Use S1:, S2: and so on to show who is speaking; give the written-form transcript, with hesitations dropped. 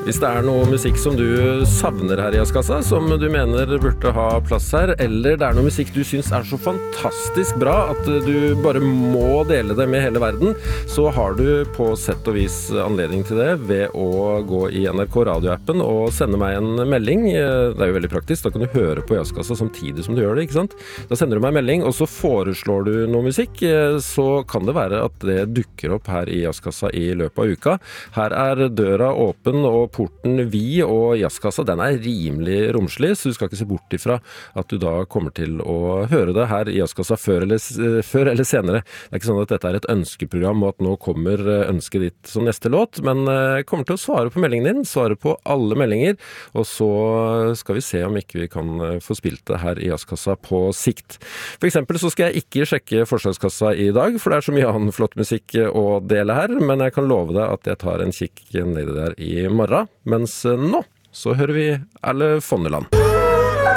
S1: Hvis det noe musikk som du savner her i Jazzkassa, som du mener burde ha plass her, eller det noe musikk du synes så fantastisk bra at du bare må dele det med hele verden, så har du på sett og vis anledning til det ved å gå i NRK Radio-appen og sende meg en melding. Det jo veldig praktisk, da kan du høre på Jazzkassa samtidig som du gjør det, ikke sant? Da sender du meg en melding, og så foreslår du noe musikk, så kan det være at det dukker opp her i Jazzkassa i løpet av uka. Her døra åpen og porten vid, og Jazzkassa, den rimelig romslig, så du skal ikke se bort ifra at du da kommer til å høre det her i Jazzkassa før eller senere. Det ikke sånn at dette et ønskeprogram, og at nå kommer ønsket ditt som neste låt, men jeg kommer til å svare på meldingen din, svare på alle meldinger, og så skal vi se om ikke vi kan få spilt det her i Jazzkassa på sikt. For eksempel så skal jeg ikke sjekke forslagskassa i dag, for det så mye annen flott musikk å dele her, men jeg kan love deg at jeg tar en kikk nedi der i morgen, mens nå så hører vi Elle Fonneland.